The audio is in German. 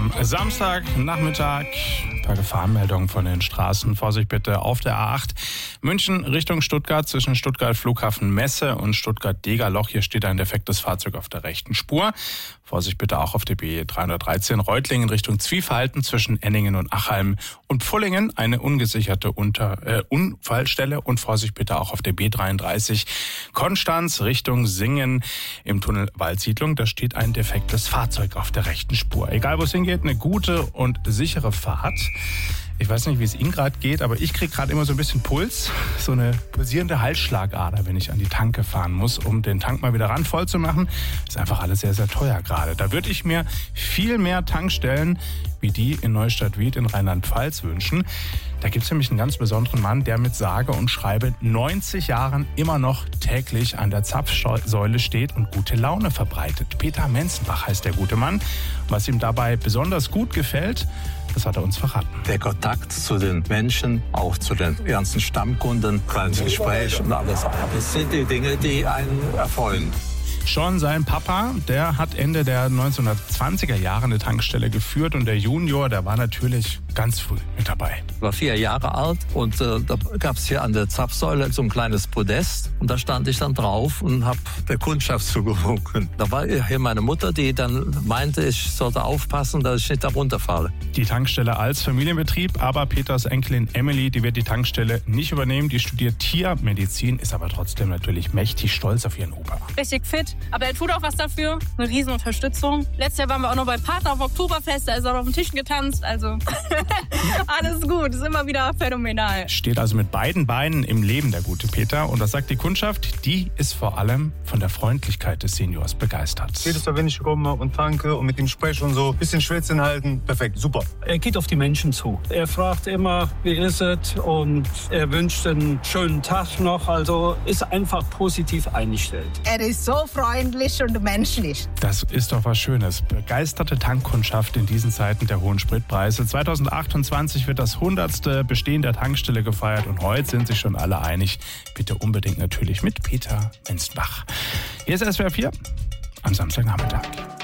am Samstagnachmittag. Ein paar Gefahrenmeldungen von den Straßen. Vorsicht bitte auf der A8 München Richtung Stuttgart zwischen Stuttgart Flughafen Messe und Stuttgart-Degerloch. Hier steht ein defektes Fahrzeug auf der rechten Spur. Vorsicht bitte auch auf der B313 Reutlingen Richtung Zwiefalten zwischen Enningen und Achalm und Pfullingen. Eine ungesicherte Unfallstelle. Und Vorsicht bitte auch auf der B33 Konstanz Richtung Singen im Tunnel Waldsiedlung. Da steht ein defektes Fahrzeug auf der rechten Spur. Egal wo es hingeht, eine gute und sichere Fahrt. Ich weiß nicht, wie es Ihnen gerade geht, aber ich kriege gerade immer so ein bisschen Puls, so eine pulsierende Halsschlagader, wenn ich an die Tanke fahren muss, um den Tank mal wieder randvoll zu machen. Ist einfach alles sehr, sehr teuer gerade. Da würde ich mir viel mehr Tankstellen wie die in Neustadt-Wied in Rheinland-Pfalz wünschen. Da gibt es nämlich einen ganz besonderen Mann, der mit sage und schreibe 90 Jahren immer noch täglich an der Zapfsäule steht und gute Laune verbreitet. Peter Menzenbach heißt der gute Mann. Was ihm dabei besonders gut gefällt, das hat er uns verraten. Der Kontakt zu den Menschen, auch zu den ganzen Stammkunden, kleines Gespräch und alles. Das sind die Dinge, die einen erfreuen. Schon sein Papa, der hat Ende der 1920er Jahre eine Tankstelle geführt und der Junior, der war natürlich ganz früh mit dabei. Ich war 4 Jahre alt und da gab es hier an der Zapfsäule so ein kleines Podest und da stand ich dann drauf und habe der Kundschaft zugewunken. Da war hier meine Mutter, die dann meinte, ich sollte aufpassen, dass ich nicht da runterfalle. Die Tankstelle als Familienbetrieb, aber Peters Enkelin Emily, die wird die Tankstelle nicht übernehmen. Die studiert Tiermedizin, ist aber trotzdem natürlich mächtig stolz auf ihren Opa. Richtig fit, aber er tut auch was dafür. Eine riesen Unterstützung. Letztes Jahr waren wir auch noch bei Partner auf Oktoberfest, da ist er auf dem Tisch getanzt, also alles gut, ist immer wieder phänomenal. Steht also mit beiden Beinen im Leben, der gute Peter. Und das sagt die Kundschaft, die ist vor allem von der Freundlichkeit des Seniors begeistert. Jedes Mal, wenn ich komme und tanke und mit ihm spreche und so, ein bisschen Schwätzchen halten, perfekt, super. Er geht auf die Menschen zu. Er fragt immer, wie ist es? Und er wünscht einen schönen Tag noch. Also ist einfach positiv eingestellt. Er ist so freundlich und menschlich. Das ist doch was Schönes. Begeisterte Tankkundschaft in diesen Zeiten der hohen Spritpreise. 2028 wird das 100. Bestehen der Tankstelle gefeiert und heute sind sich schon alle einig. Bitte unbedingt natürlich mit Peter Menzenbach. Hier ist SWR 4 am Samstagnachmittag.